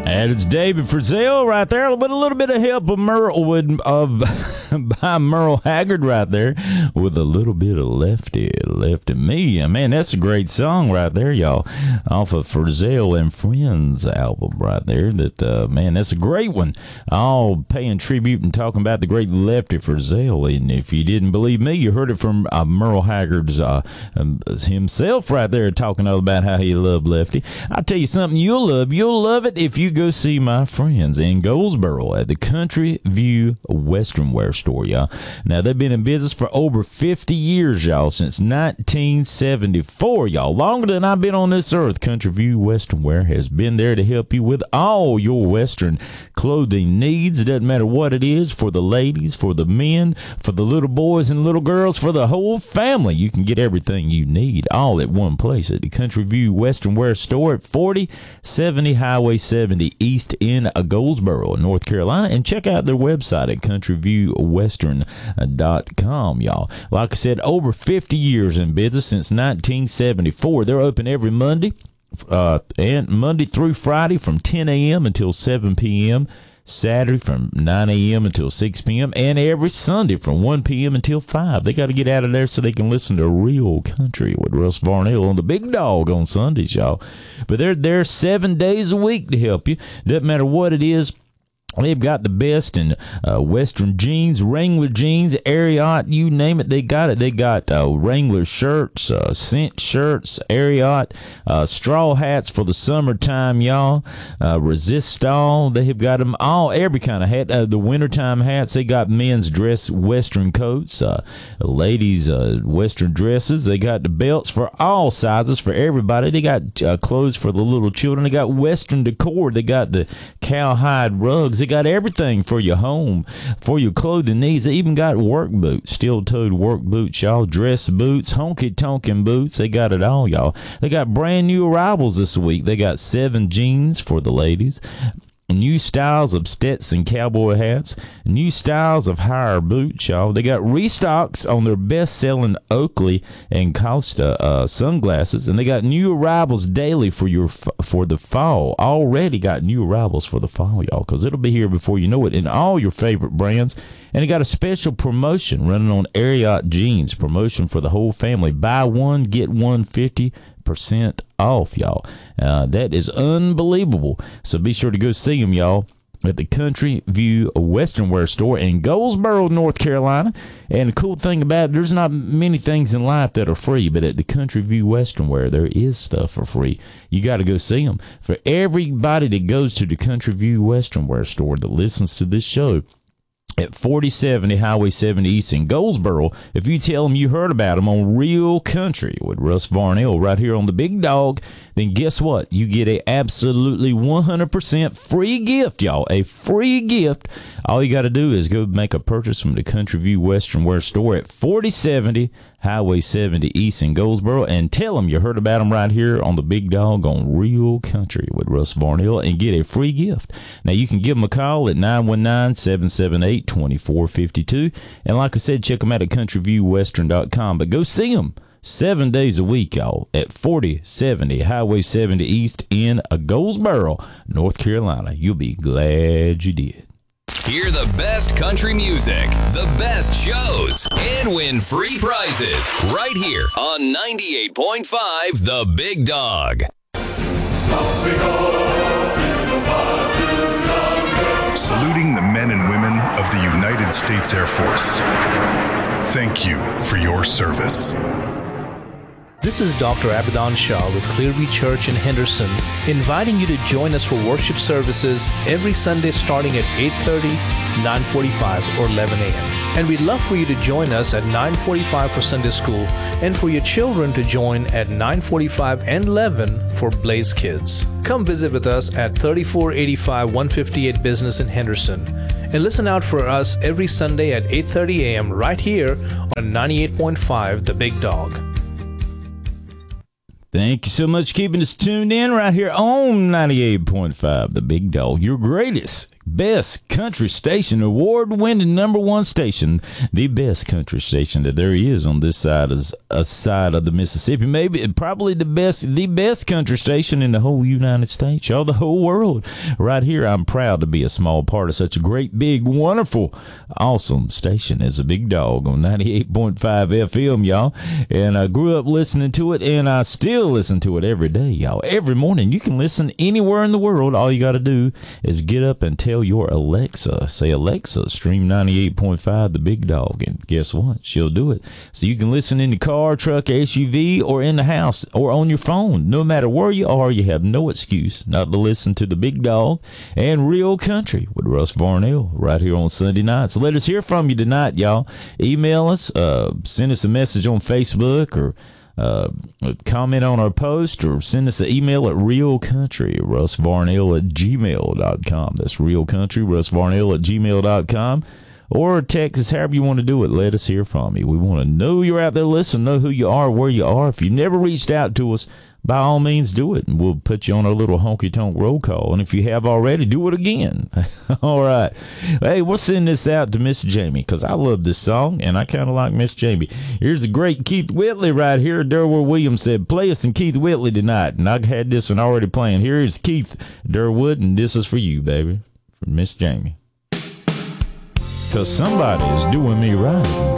And it's David Frizzell right there with a little bit of help of by Merle Haggard right there with a little bit of Lefty Me. Man, that's a great song right there, y'all, off of Frizzell and Friends album right there. Man, that's a great one. All paying tribute and talking about the great Lefty Frizzell. And if you didn't believe me, you heard it from Merle Haggard's himself right there talking all about how he loved Lefty. I'll tell you something you'll love it if you go see my friends in Goldsboro at the Country View Western Wear store, y'all. Now, they've been in business for over 50 years, y'all, since 1974, y'all. Longer than I've been on this earth, Country View Western Wear has been there to help you with all your Western clothing needs. It doesn't matter what it is, for the ladies, for the men, for the little boys and little girls, for the whole family. You can get everything you need all at one place at the Country View Western Wear store at 4070 Highway 70 East in Goldsboro, North Carolina, and check out their website at countryviewwestern.com, y'all. Like I said, over 50 years in business since 1974. They're open every Monday and Monday through Friday from 10 a.m. until 7 p.m., Saturday from 9 a.m. until 6 p.m., and every Sunday from 1 p.m. until 5. They got to get out of there so they can listen to real country with Russ Varnell on the Big Dog on Sundays, y'all. But they're there 7 days a week to help you. Doesn't matter what it is. They've got the best in Western jeans, Wrangler jeans, Ariat, you name it, they got it. They got Wrangler shirts, cinch shirts, Ariat, straw hats for the summertime, y'all, Resistol. They have got them all, every kind of hat. The wintertime hats, they got men's dress Western coats, ladies' Western dresses. They got the belts for all sizes for everybody. They got clothes for the little children. They got Western decor. They got the cowhide rugs. They got everything for your home, for your clothing needs. They even got work boots, steel-toed work boots, y'all, dress boots, honky-tonkin' boots. They got it all, y'all. They got brand new arrivals this week. They got 7 jeans for the ladies, new styles of Stetson cowboy hats, new styles of higher boots, y'all. They got restocks on their best-selling Oakley and Costa sunglasses, and they got new arrivals daily for the fall. Already got new arrivals for the fall, y'all, because it'll be here before you know it in all your favorite brands. And they got a special promotion running on Ariat jeans, promotion for the whole family. Buy one, get one 50% off, y'all. That is unbelievable. So be sure to go see them, y'all, at the Country View Western Wear store in Goldsboro, North Carolina. And the cool thing about it, there's not many things in life that are free, but at the Country View Western Wear, there is stuff for free. You got to go see them. For everybody that goes to the Country View Western Wear store that listens to this show, at 4070 Highway 70 East in Goldsboro, if you tell them you heard about them on Real Country with Russ Varnell right here on the Big Dog, then guess what? You get a absolutely 100% free gift, y'all. A free gift. All you got to do is go make a purchase from the Country View Western Wear store at 4070 Highway 70 East in Goldsboro, and tell them you heard about them right here on the Big Dog on Real Country with Russ Varnell and get a free gift. Now, you can give them a call at 919-778-2452. And like I said, check them out at countryviewwestern.com. But go see them 7 days a week, y'all, at 4070 Highway 70 East in Goldsboro, North Carolina. You'll be glad you did. Hear the best country music, the best shows, and win free prizes right here on 98.5 The Big Dog. Saluting the men and women of the United States Air Force. Thank you for your service. This is Dr. Abadan Shah with Clearview Church in Henderson, inviting you to join us for worship services every Sunday starting at 8:30, 9:45, or 11 a.m. And we'd love for you to join us at 9:45 for Sunday school and for your children to join at 9:45 and 11 for Blaze Kids. Come visit with us at 3485 158 Business in Henderson. And listen out for us every Sunday at 8:30 a.m. right here on 98.5 The Big Dog. Thank you so much for keeping us tuned in right here on 98.5 The Big Dog, your greatest, best country station, award-winning #1 station, the best country station that there is on this side of the Mississippi. Maybe, probably the best country station in the whole United States, or the whole world. Right here, I'm proud to be a small part of such a great, big, wonderful, awesome station as a Big Dog on 98.5 FM, y'all. And I grew up listening to it, and I still listen to it every day, y'all. Every morning. You can listen anywhere in the world. All you got to do is get up and tell your Alexa, say, Alexa, stream 98.5 The Big Dog, and guess what? She'll do it. So you can listen in the car, truck, SUV, or in the house, or on your phone. No matter where you are, you have no excuse not to listen to The Big Dog and Real Country with Russ Varnell right here on Sunday nights. So let us hear from you tonight, y'all. Email us, send us a message on Facebook, or comment on our post, or send us an email at realcountry@russvarnell@gmail.com. That's realcountry@russvarnell@gmail.com. Or text us, however you want to do it. Let us hear from you. We want to know you're out there listening, know who you are, where you are. If you never reached out to us, by all means do it, and we'll put you on our little honky-tonk roll call. And if you have already, do it again. All right. Hey, we'll send this out to Miss Jamie, because I love this song, and I kind of like Miss Jamie. Here's the great Keith Whitley right here. Durwood Williams said, play us some Keith Whitley tonight, and I had this one already playing. Here is Keith Durwood, and this is for you, baby, from Miss Jamie. Because somebody is doing me right.